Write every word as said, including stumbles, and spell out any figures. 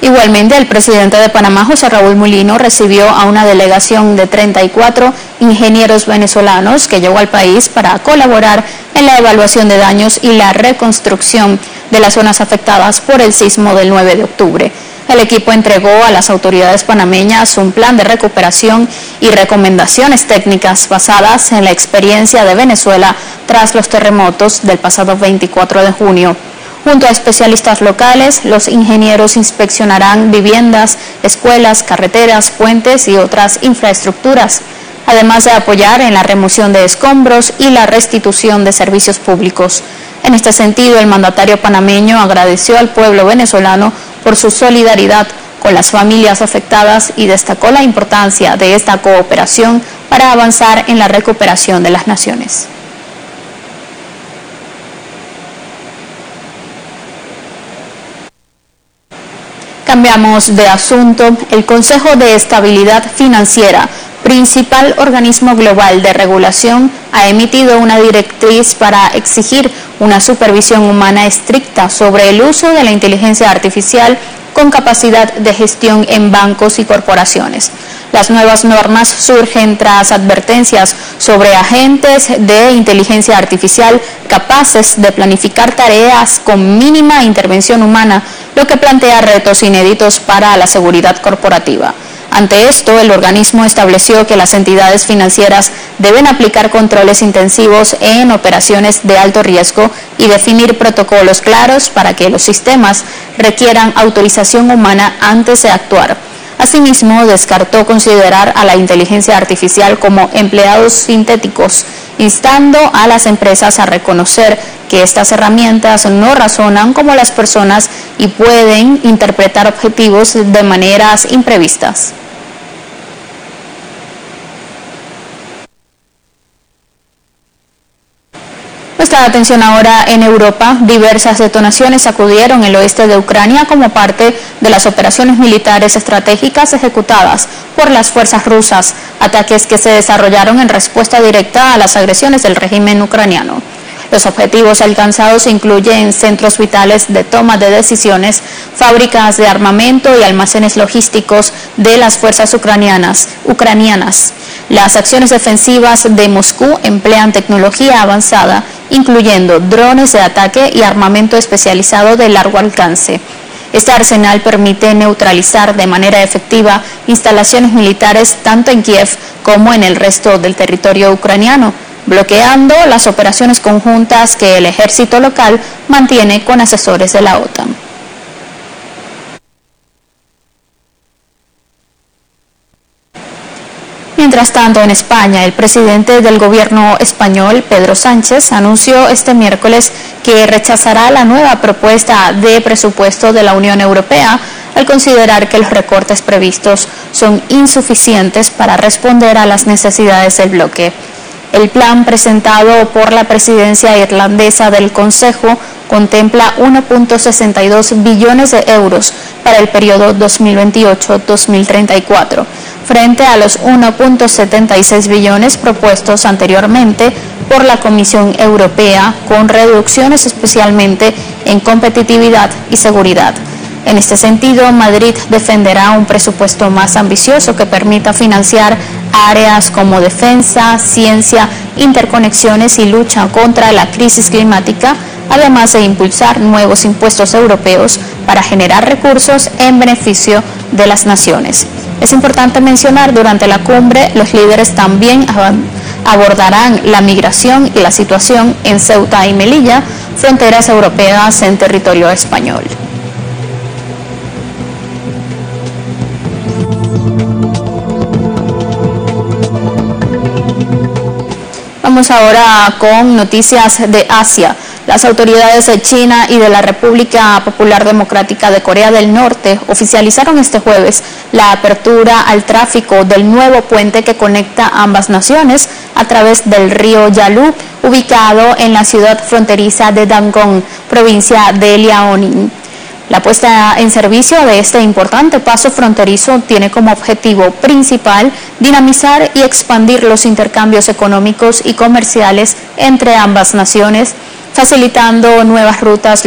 Igualmente, el presidente de Panamá, José Raúl Mulino, recibió a una delegación de treinta y cuatro ingenieros venezolanos que llegó al país para colaborar en la evaluación de daños y la reconstrucción de las zonas afectadas por el sismo del nueve de octubre. El equipo entregó a las autoridades panameñas un plan de recuperación y recomendaciones técnicas basadas en la experiencia de Venezuela tras los terremotos del pasado veinticuatro de junio. Junto a especialistas locales, los ingenieros inspeccionarán viviendas, escuelas, carreteras, puentes y otras infraestructuras, además de apoyar en la remoción de escombros y la restitución de servicios públicos. En este sentido, el mandatario panameño agradeció al pueblo venezolano por su solidaridad con las familias afectadas y destacó la importancia de esta cooperación para avanzar en la recuperación de las naciones. Cambiamos de asunto. El Consejo de Estabilidad Financiera, principal organismo global de regulación, ha emitido una directriz para exigir una supervisión humana estricta sobre el uso de la inteligencia artificial con capacidad de gestión en bancos y corporaciones. Las nuevas normas surgen tras advertencias sobre agentes de inteligencia artificial capaces de planificar tareas con mínima intervención humana, lo que plantea retos inéditos para la seguridad corporativa. Ante esto, el organismo estableció que las entidades financieras deben aplicar controles intensivos en operaciones de alto riesgo y definir protocolos claros para que los sistemas requieran autorización humana antes de actuar. Asimismo, descartó considerar a la inteligencia artificial como empleados sintéticos, instando a las empresas a reconocer que estas herramientas no razonan como las personas y pueden interpretar objetivos de maneras imprevistas. Nuestra atención ahora en Europa. Diversas detonaciones sacudieron el oeste de Ucrania como parte de las operaciones militares estratégicas ejecutadas por las fuerzas rusas, ataques que se desarrollaron en respuesta directa a las agresiones del régimen ucraniano. Los objetivos alcanzados incluyen centros vitales de toma de decisiones, fábricas de armamento y almacenes logísticos de las fuerzas ucranianas. ucranianas. Las acciones defensivas de Moscú emplean tecnología avanzada, incluyendo drones de ataque y armamento especializado de largo alcance. Este arsenal permite neutralizar de manera efectiva instalaciones militares tanto en Kiev como en el resto del territorio ucraniano, bloqueando las operaciones conjuntas que el ejército local mantiene con asesores de la OTAN. Mientras tanto, en España, el presidente del gobierno español, Pedro Sánchez, anunció este miércoles que rechazará la nueva propuesta de presupuesto de la Unión Europea al considerar que los recortes previstos son insuficientes para responder a las necesidades del bloque. El plan presentado por la presidencia irlandesa del Consejo contempla uno punto sesenta y dos billones de euros para el periodo dos mil veintiocho a dos mil treinta y cuatro, frente a los uno punto setenta y seis billones propuestos anteriormente por la Comisión Europea, con reducciones especialmente en competitividad y seguridad. En este sentido, Madrid defenderá un presupuesto más ambicioso que permita financiar áreas como defensa, ciencia, interconexiones y lucha contra la crisis climática, además de impulsar nuevos impuestos europeos para generar recursos en beneficio de las naciones. Es importante mencionar, durante la cumbre, los líderes también abordarán la migración y la situación en Ceuta y Melilla, fronteras europeas en territorio español. Vamos ahora con noticias de Asia. Las autoridades de China y de la República Popular Democrática de Corea del Norte oficializaron este jueves la apertura al tráfico del nuevo puente que conecta ambas naciones a través del río Yalu, ubicado en la ciudad fronteriza de Dangong, provincia de Liaoning. La puesta en servicio de este importante paso fronterizo tiene como objetivo principal dinamizar y expandir los intercambios económicos y comerciales entre ambas naciones, facilitando nuevas rutas